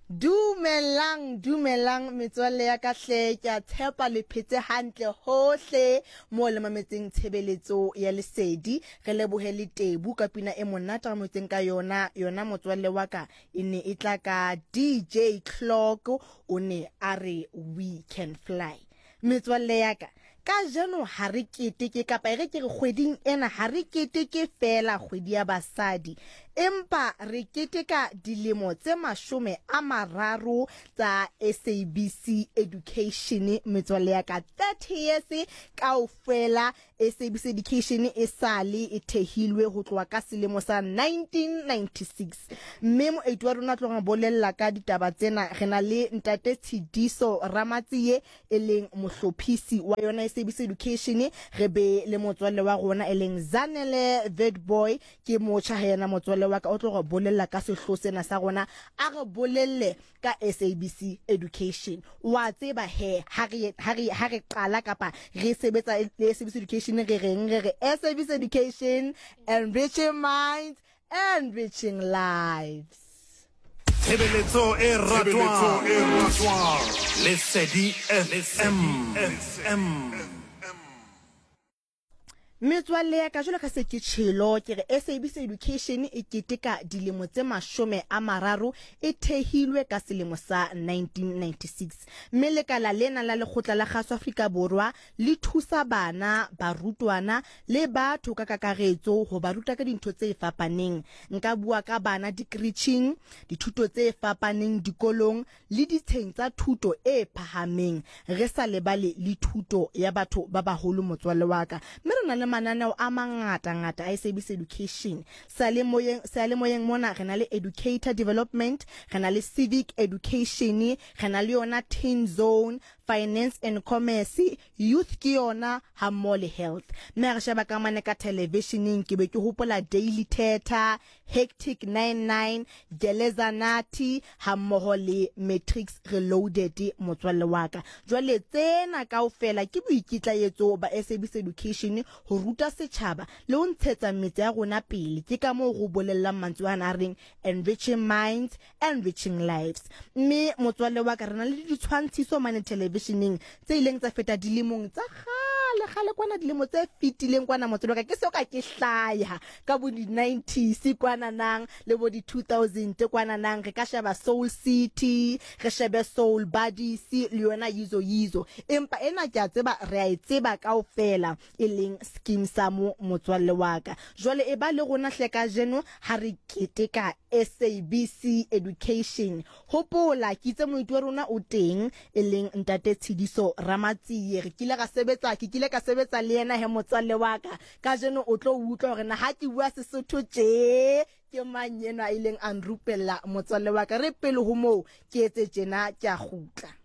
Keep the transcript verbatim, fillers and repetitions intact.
Dumelang, dumelang metswalle ya ka hle ke a tshepa le phetse hantle hohle mo le mametseng tshebeletso ya lesedi re lebohe le tebu ka pina e monate re motseng ka yona yona motswalle wa ka e ne e tla ka D J Clock o ne a re we can fly metswalle ya ka ka jeno ha re keteke kapa e re ke re kgweding ena ha re keteke fela kgwedi ya basadi empa re keteka dilemo tse mashome a mararo tsa S A B C Education metswalle ya ka thirty years kaofela S A B C Education e sale e thehilwe ho tloha ka selemo sa nineteen ninety-six mme moeti wa rona tloga bolella ka ditaba tsena re na le ntate Tshidiso Ramatsiye e leng mohlophisi wa yona S A B C Education re be le motswalle wa rona e leng Zanele Vedboy ke motjha yena motswalle wa ka o tloga bolella ka sehlo sena sa rona a re bolelle ka S A B C Education wa tseba he ha re ha re qala kapa re sebetsa le S A B C Education re reng re re S A B C Education enriching minds enriching lives. Tshebeletso e ratwang Lesedi F M. Metswalle ya ka jwalo ka se ke tshelo ke re S A B C Education e keteka dilemo tse mashome a mararo e thehilwe ka selemo sa nineteen ninety-six mme lekala lena la lekgotla la kgaso Afrika Borwa le thusa bana barutwana le batho ka kakaretso ho ba ruta ka dintho tse fapaneng nka bua ka bana di-preaching dithuto tse fapaneng dikolong le ditsheng tsa thuto e phahameng re sa lebale le thuto ya batho ba baholo motswalle wa ka mme re na le mananeo a mangata ngata a S A B C Education sa le moyeng sa le moyeng mona re na le educator development re na le civic education re na le yona teen zone finance and commerce youth ke yona ha mole health mme re sheba ka mane ka televisioning ke be ke hopola daily theater hectic ninety-nine Geleza Nati ha mmoho le matrix reloaded motswalle wa ka jwale tsena kaofela ke boikitlaetso ba S A B C Education ho ruta setjhaba le ho ntshetsa metsi ya rona pele ke ka mo go bolellang mantswe ana a reng enriching minds enriching lives mme motswalle wa ka rena le ditshwantshiso mane televisioning tse ileng tsa feta dilemong tsa kgale kgale kwana dilemo tse fitileng kwana motswalle wa ka ke soka ke hlaya ka bo di nineties kwana nang le bo di two thousand kwana nang re ka sheba Soul City re shebe Soul Buddies le yona Yizo Yizo empa ena ke a tseba re a tseba kaofela e leng scheme sa mo motswalle wa ka jwale e ba le rona hle ka jeno ha re keteka S A B C Education hopola ke itse moiti wa rona o teng e leng ntate Tshidiso Ramatsiye re kile ga sebetsa ke kile ka sebetsa le yena he motswalle wa ka ka jeno o tlo utlwa hore na ha ke bua Sesotho tje ke manyena a ileng a nrupella motswalle wa ka re pele ho mo ke etse tjena ke a gutla.